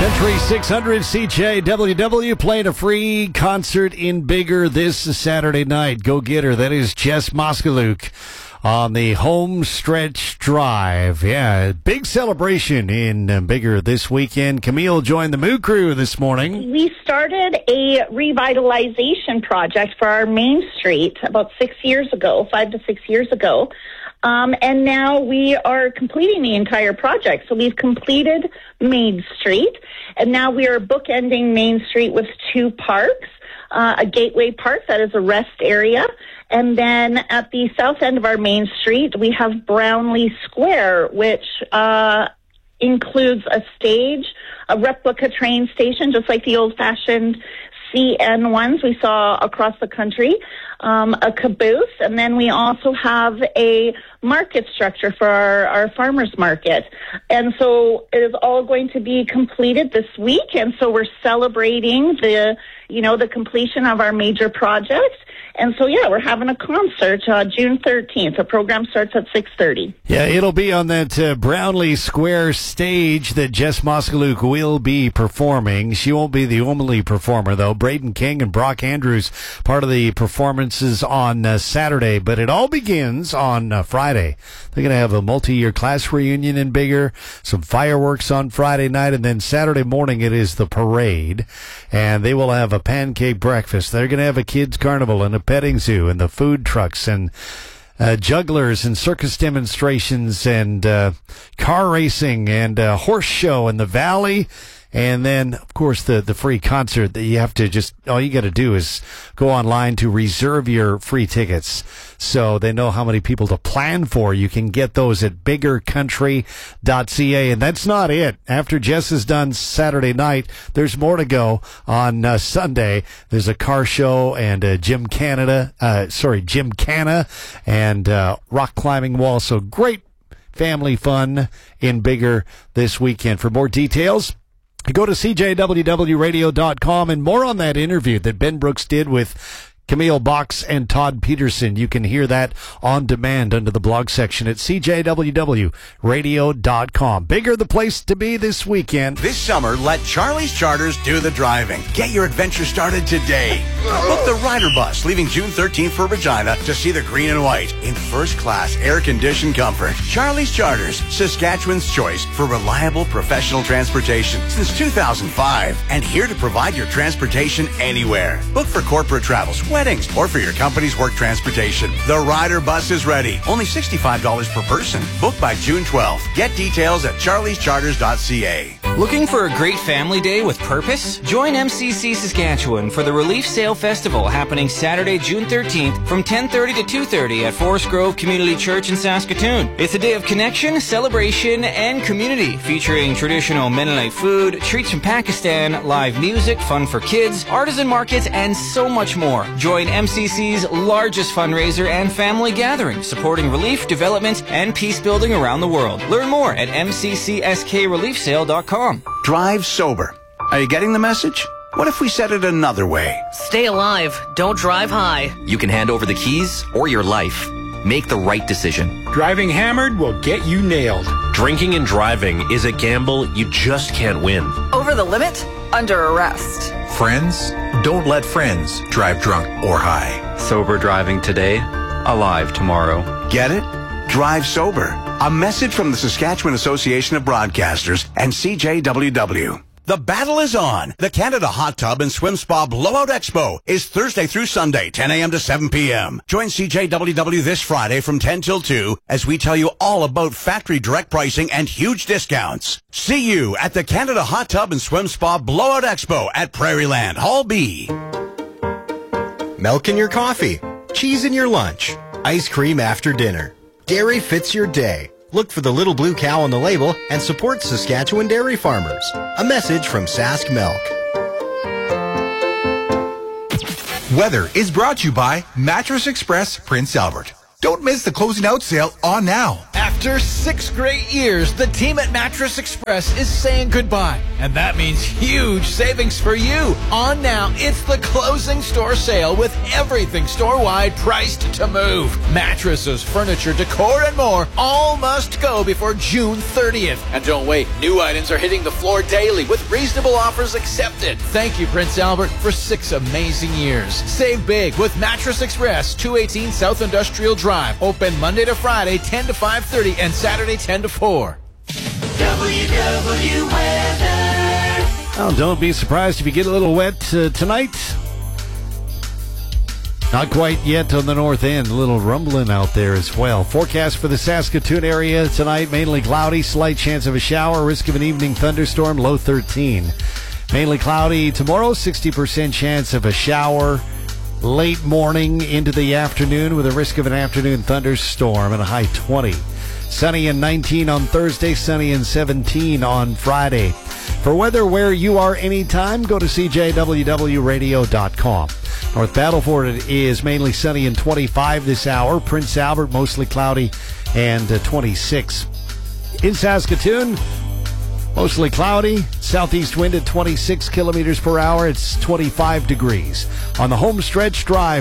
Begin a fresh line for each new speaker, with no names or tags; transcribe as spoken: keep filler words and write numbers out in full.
Country six hundred C J W W playing a free concert in Bigger this Saturday night. Go get her. That is Jess Moskaluk on the home stretch drive. Yeah, big celebration in uh, Bigger this weekend. Camille joined the Moo Crew this morning.
We started a revitalization project for our Main Street about six years ago, five to six years ago. Um, and now we are completing the entire project. So we've completed Main Street, and now we are bookending Main Street with two parks, uh, a Gateway Park that is a rest area, and then at the south end of our Main Street, we have Brownlee Square, which uh, includes a stage, a replica train station, just like the old-fashioned C N ones we saw across the country, um, a caboose, and then we also have a market structure for our, our farmers market. And so it is all going to be completed this week, and so we're celebrating the, you know, the completion of our major project. And so, yeah, we're having a concert uh, June thirteenth. The program starts at six thirty.
Yeah, it'll be on that uh, Brownlee Square stage that Jess Moskaluk will be performing. She won't be the only performer, though. Braden King and Brock Andrews, part of the performances on uh, Saturday. But it all begins on uh, Friday. They're going to have a multi-year class reunion in Bigger, some fireworks on Friday night, and then Saturday morning it is the parade. And they will have a pancake breakfast. They're going to have a kids' carnival and a petting zoo and the food trucks and uh, jugglers and circus demonstrations and uh, car racing and a horse show in the valley. And then, of course, the, the free concert that you have to just, all you got to do is go online to reserve your free tickets so they know how many people to plan for. You can get those at bigger country dot c a. And that's not it. After Jess is done Saturday night, there's more to go on uh, Sunday. There's a car show and uh, Jim Canada, uh, sorry, Jim Canna and uh, rock climbing wall. So great family fun in Bigger this weekend. For more details, go to c j w w radio dot com, and more on that interview that Ben Brooks did with Camille Box and Todd Peterson. You can hear that on demand under the blog section at c j w w radio dot com. Bigger the place to be this weekend.
This summer, let Charlie's Charters do the driving. Get your adventure started today. Book the Rider Bus leaving June thirteenth for Regina to see the green and white in first-class air-conditioned comfort. Charlie's Charters, Saskatchewan's choice for reliable professional transportation since two thousand five, and here to provide your transportation anywhere. Book for corporate travels, weddings, or for your company's work transportation. The Rider Bus is ready. Only sixty-five dollars per person. Book by June twelfth. Get details at charlies charters dot c a.
Looking for a great family day with purpose? Join M C C Saskatchewan for the Relief Sale Festival happening Saturday, June thirteenth from ten thirty to two thirty at Forest Grove Community Church in Saskatoon. It's a day of connection, celebration, and community featuring traditional Mennonite food, treats from Pakistan, live music, fun for kids, artisan markets, and so much more. Join M C C's largest fundraiser and family gathering, supporting relief, development, and peace building around the world. Learn more at m c c s k relief sale dot com.
Drive sober. Are you getting the message? What if we said it another way?
Stay alive. Don't drive high.
You can hand over the keys or your life. Make the right decision.
Driving hammered will get you nailed.
Drinking and driving is a gamble you just can't win.
Over the limit? Under arrest.
Friends, don't let friends drive drunk or high.
Sober driving today, alive tomorrow.
Get it? Drive sober. A message from the Saskatchewan Association of Broadcasters and C J W W. The battle is on. The Canada Hot Tub and Swim Spa Blowout Expo is Thursday through Sunday, ten a.m. to seven p.m. Join C J W W this Friday from ten till two as we tell you all about factory direct pricing and huge discounts. See you at the Canada Hot Tub and Swim Spa Blowout Expo at Prairieland, Hall B.
Milk in your coffee, cheese in your lunch, ice cream after dinner. Dairy fits your day. Look for the little blue cow on the label and support Saskatchewan dairy farmers. A message from Sask Milk.
Weather is brought to you by Mattress Express Prince Albert. Don't miss the closing out sale on now. After
After six great years, the team at Mattress Express is saying goodbye. And that means huge savings for you. On now, it's the closing store sale with everything store-wide priced to move. Mattresses, furniture, decor, and more all must go before June thirtieth. And don't wait, new items are hitting the floor daily with reasonable offers accepted. Thank you, Prince Albert, for six amazing years. Save big with Mattress Express, two eighteen South Industrial Drive. Open Monday to Friday, ten to five thirty, and Saturday, ten to four.
W W weather.
Oh, don't be surprised if you get a little wet uh, tonight. Not quite yet on the north end. A little rumbling out there as well. Forecast for the Saskatoon area tonight, mainly cloudy, slight chance of a shower, risk of an evening thunderstorm, low thirteen. Mainly cloudy tomorrow, sixty percent chance of a shower. Late morning into the afternoon with a risk of an afternoon thunderstorm and a high twenty. Sunny and nineteen on Thursday, sunny and seventeen on Friday. For weather where you are anytime, go to C J W W radio dot com. North Battleford, it is mainly sunny and twenty-five this hour. Prince Albert, mostly cloudy and uh, twenty-six. In Saskatoon, mostly cloudy, southeast wind at twenty-six kilometers per hour. It's twenty-five degrees. On the home stretch drive,